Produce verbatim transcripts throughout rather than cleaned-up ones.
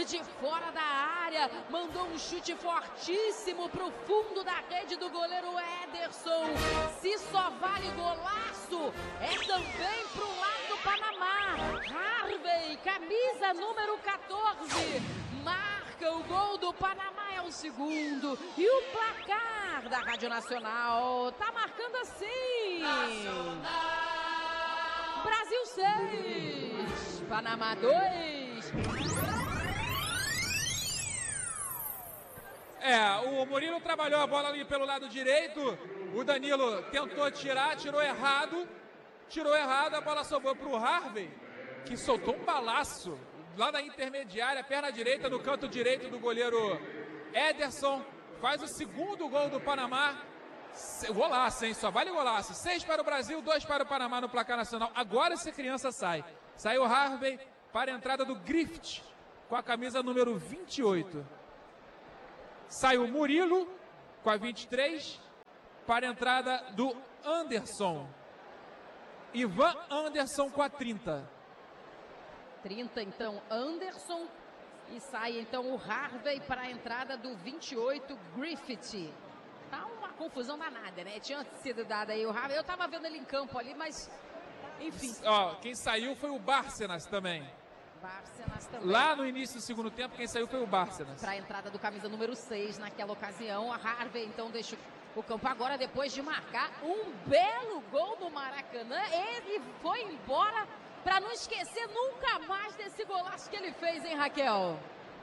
de fora da área, mandou um chute fortíssimo pro fundo da rede do goleiro Ederson. Se só vale golaço, é também pro lado do Panamá. Harvey, camisa número quatorze, marca o gol do Panamá, é o segundo. E o placar da Rádio Nacional tá marcando assim: Brasil seis, Panamá dois. É, o Murilo trabalhou a bola ali pelo lado direito, o Danilo tentou tirar, tirou errado, tirou errado, a bola sobrou pro Harvey, que soltou um balaço lá na intermediária, perna direita, no canto direito do goleiro Ederson, faz o segundo gol do Panamá. Golaço, hein? Só vale golaço. Seis para o Brasil, dois para o Panamá no placar nacional. Agora essa criança sai. Saiu o Harvey para a entrada do Griffith com a camisa número vinte e oito. Sai o Murilo com a vinte e três para a entrada do Anderson. Ivan Anderson com a trinta. trinta, então, Anderson. E sai, então, o Harvey para a entrada do vinte e oito, Griffith. Tá uma confusão danada, né? Tinha sido dado aí o Harvey. Eu tava vendo ele em campo ali, mas, enfim. Ó, quem saiu foi o Bárcenas também. Bárcenas também. Lá no início do segundo tempo, quem saiu foi o Bárcenas. Para a entrada do camisa número seis naquela ocasião. A Harvey, então, deixa o campo agora depois de marcar um belo gol no Maracanã. Ele foi embora para não esquecer nunca mais desse golaço que ele fez, hein, Raquel?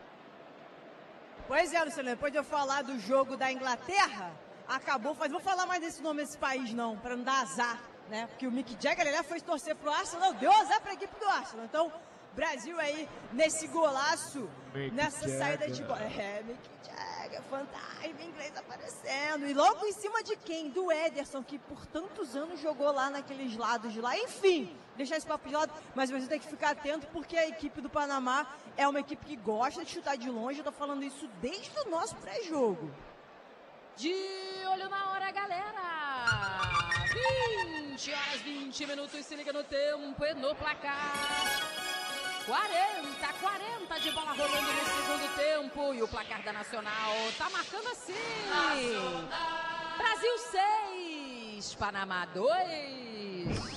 Pois é, Luciano, depois de eu falar do jogo da Inglaterra, acabou fazendo. Vou falar mais desse nome desse país, não, para não dar azar, né? Porque o Mick Jagger, ele foi torcer pro Arsenal, deu azar para a equipe do Arsenal. Então, Brasil aí nesse golaço, Mick nessa Jagger. Saída de bola. É, Mick Jagger, fantasma inglês aparecendo. E logo em cima de quem? Do Ederson, que por tantos anos jogou lá naqueles lados de lá. Enfim, deixar esse papo de lado, mas você tem que ficar atento porque a equipe do Panamá é uma equipe que gosta de chutar de longe. Eu tô falando isso desde o nosso pré-jogo. De olho na hora, galera! vinte horas, vinte minutos, se liga no tempo e no placar. quarenta, quarenta de bola rolando no segundo tempo. E o placar da Nacional tá marcando assim: Brasil seis, Panamá dois.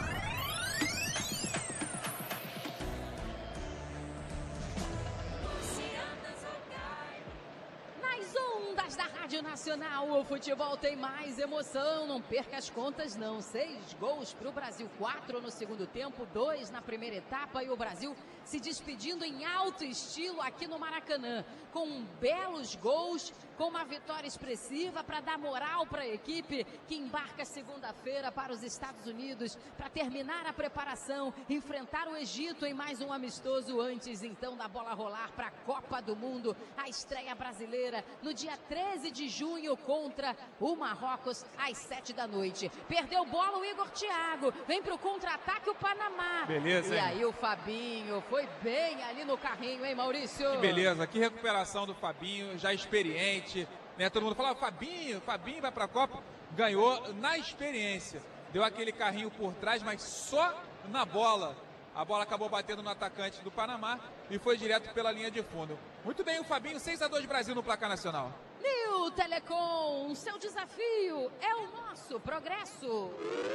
Nas ondas da Rádio Nacional, o futebol tem mais emoção. Não perca as contas, não. Seis gols para o Brasil, quatro no segundo tempo, dois na primeira etapa. E o Brasil se despedindo em alto estilo aqui no Maracanã, com belos gols, com uma vitória expressiva para dar moral para a equipe que embarca segunda-feira para os Estados Unidos para terminar a preparação, enfrentar o Egito em mais um amistoso antes então da bola rolar para a Copa do Mundo, a estreia brasileira no dia treze de junho contra o Marrocos às sete da noite. Perdeu bola o Igor Thiago, vem para o contra-ataque o Panamá. Beleza, e hein? aí o Fabinho foi bem ali no carrinho, hein, Maurício? Que beleza, que recuperação do Fabinho, já experiente, né? Todo mundo falava, Fabinho, Fabinho vai pra Copa, ganhou na experiência, deu aquele carrinho por trás, mas só na bola. A bola acabou batendo no atacante do Panamá e foi direto pela linha de fundo. Muito bem, o Fabinho, seis a dois Brasil no placar nacional. New Telecom, seu desafio é o nosso progresso.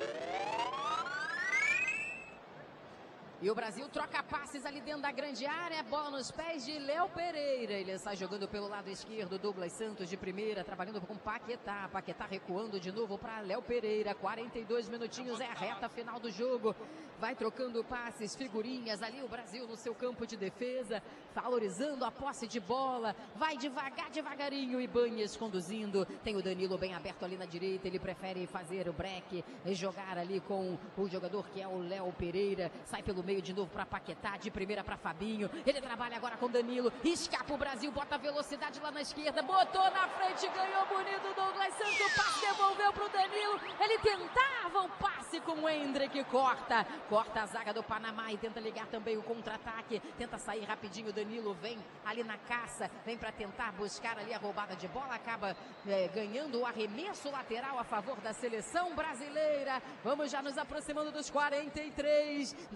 E o Brasil troca passes ali dentro da grande área, bola nos pés de Léo Pereira. Ele sai jogando pelo lado esquerdo, Douglas Santos de primeira, trabalhando com Paquetá. Paquetá recuando de novo para Léo Pereira. quarenta e dois minutinhos, é a reta final do jogo. Vai trocando passes, figurinhas ali, o Brasil no seu campo de defesa, valorizando a posse de bola. Vai devagar, devagarinho, Ibanez conduzindo. Tem o Danilo bem aberto ali na direita, ele prefere fazer o break e jogar ali com o jogador que é o Léo Pereira. Sai pelo meio de novo para Paquetá, de primeira para Fabinho. Ele trabalha agora com Danilo, escapa o Brasil, bota velocidade lá na esquerda, botou na frente, ganhou bonito Douglas Santos, o passe devolveu pro Danilo. Ele tentava o passe com o Hendrick, corta, corta a zaga do Panamá e tenta ligar também o contra-ataque, tenta sair rapidinho. Danilo vem ali na caça, vem para tentar buscar ali a roubada de bola, acaba é, ganhando o arremesso lateral a favor da seleção brasileira. Vamos já nos aproximando dos quarenta e três, daqui a pouco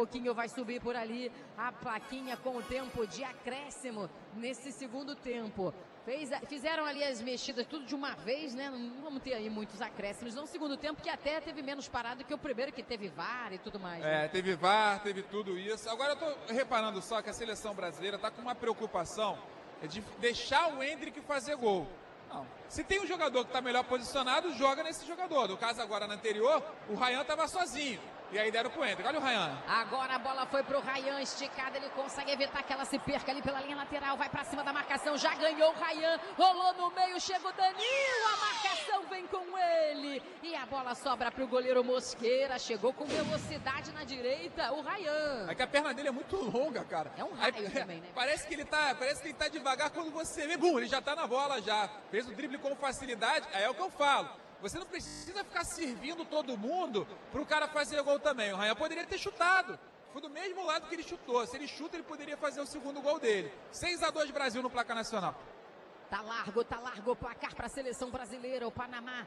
pouquinho vai subir por ali a plaquinha com o tempo de acréscimo nesse segundo tempo. Fez, fizeram ali as mexidas tudo de uma vez, né? Não vamos ter aí muitos acréscimos. No segundo tempo que até teve menos parado que o primeiro, que teve V A R e tudo mais. Né? É, teve V A R, teve tudo isso. Agora eu tô reparando só que a seleção brasileira tá com uma preocupação de deixar o Endrick fazer gol. Não. Se tem um jogador que tá melhor posicionado, joga nesse jogador. No caso agora, no anterior, o Ryan tava sozinho. E aí deram pro Endrick. Olha o Ryan. Agora a bola foi pro Ryan, esticada, ele consegue evitar que ela se perca ali pela linha lateral, vai pra cima da marcação, já ganhou o Ryan, rolou no meio, chega o Danilo, a marcação vem com ele. E a bola sobra pro goleiro Mosqueira, chegou com velocidade na direita, o Ryan. É que a perna dele é muito longa, cara. É um raio aí, também, né? Parece que ele tá, parece que ele tá devagar, quando você vê, bum, ele já tá na bola já. Fez o drible com facilidade, aí é o que eu falo. Você não precisa ficar servindo todo mundo para o cara fazer gol também. O Ryan poderia ter chutado. Foi do mesmo lado que ele chutou. Se ele chuta, ele poderia fazer o segundo gol dele. seis a dois Brasil no placar nacional. Tá largo, tá largo o placar para a seleção brasileira. O Panamá